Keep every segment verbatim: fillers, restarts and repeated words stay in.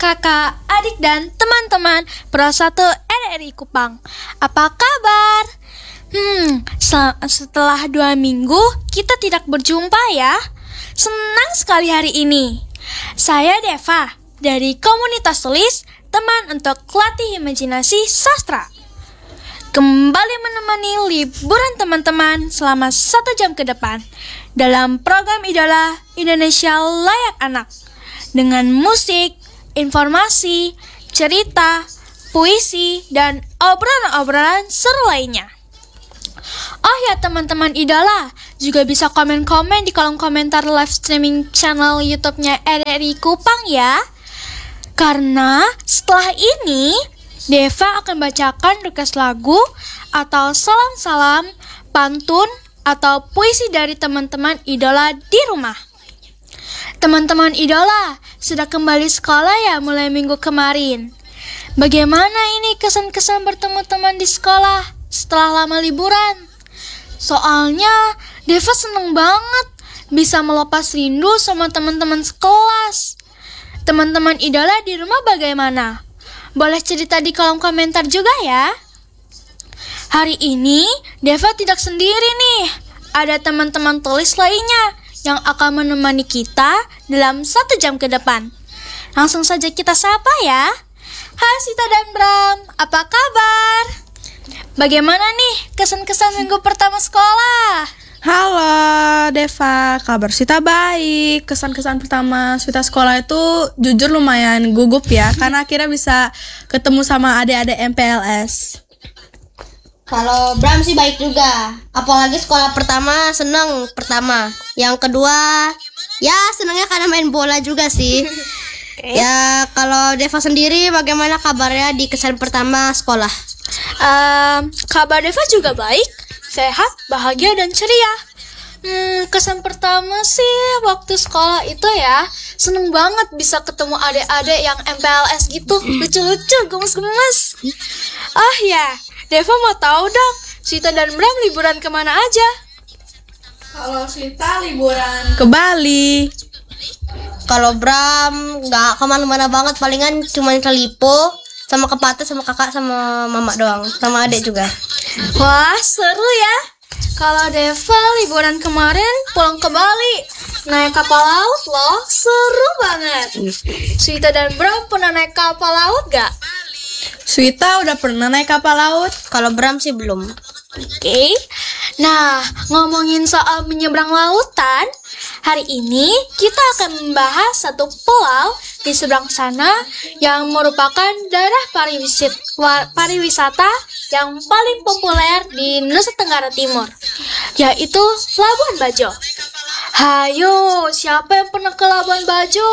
kakak, adik, dan teman-teman Pro satu R R I Kupang. Apa kabar? Hmm, setelah dua minggu kita tidak berjumpa ya. Senang sekali hari ini. Saya Deva dari komunitas tulis teman untuk latih imajinasi sastra. Kembali menemani liburan teman-teman selama satu jam ke depan dalam program Idola Indonesia Layak Anak dengan musik, informasi, cerita, puisi, dan obrolan-obrolan seru lainnya. Oh ya teman-teman Idola, juga bisa komen-komen di kolom komentar live streaming channel YouTube-nya R R I Kupang ya. Karena setelah ini Deva akan bacakan request lagu atau salam-salam, pantun, atau puisi dari teman-teman Idola di rumah. Teman-teman Idola, sudah kembali sekolah ya mulai minggu kemarin. Bagaimana ini kesan-kesan bertemu teman di sekolah setelah lama liburan? Soalnya Deva seneng banget bisa melepas rindu sama teman-teman sekelas. Teman-teman Idola di rumah bagaimana? Boleh cerita di kolom komentar juga ya. Hari ini Deva tidak sendiri nih. Ada teman-teman tulis lainnya yang akan menemani kita dalam satu jam ke depan. Langsung saja kita sapa ya. Hai Sita dan Bram, apa kabar? Bagaimana nih kesan-kesan minggu pertama sekolah? Halo Deva, kabar Sita baik. Kesan-kesan pertama Sita sekolah itu jujur lumayan gugup ya, karena akhirnya bisa ketemu sama adik-adik M P L S. Kalau Bram sih baik juga, apalagi sekolah pertama seneng pertama. Yang kedua, ya senengnya karena main bola juga sih. Okay. Ya kalau Deva sendiri bagaimana kabarnya di kesan pertama sekolah? Um, kabar Deva juga baik, sehat, bahagia, dan ceria. Hmm, kesan pertama sih waktu sekolah itu ya, seneng banget bisa ketemu adik-adik yang M P L S gitu, lucu-lucu, gemes-gemes. Oh ya, Deva mau tahu dong, Sita dan Bram liburan kemana aja? Kalau Sita liburan ke Bali. Kalau Bram nggak kemana-mana banget, palingan cuma ke Lipo, sama ke Pate, sama kakak, sama mama doang, sama adik juga. Wah, seru ya. Kalau Deva liburan kemarin pulang ke Bali, naik kapal laut loh, seru banget. Swita dan Bram pernah naik kapal laut gak? Swita udah pernah naik kapal laut. Kalau Bram sih belum. Oke, okay. Nah ngomongin soal menyeberang lautan, hari ini kita akan membahas satu pulau di seberang sana yang merupakan daerah pariwisata, pariwisata yang paling populer di Nusa Tenggara Timur, yaitu Labuan Bajo. Hayo, siapa yang pernah ke Labuan Bajo?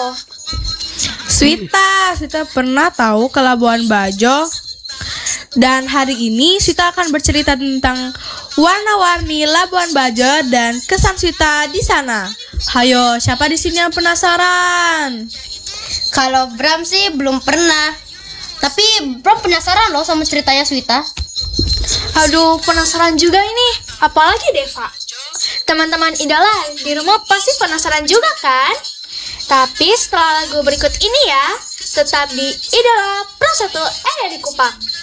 Swita, Swita pernah tahu ke Labuan Bajo. Dan hari ini Swita akan bercerita tentang warna-warni Labuan Bajo dan kesan Swita di sana. Hayo, siapa di sini yang penasaran? Kalau Bram sih belum pernah. Tapi Bram penasaran loh sama ceritanya Swita. Aduh, penasaran juga ini. Apalagi Deva. Teman-teman Idola di rumah pasti penasaran juga kan? Tapi setelah lagu berikut ini ya, tetap di Idola Pro satu R R I Kupang.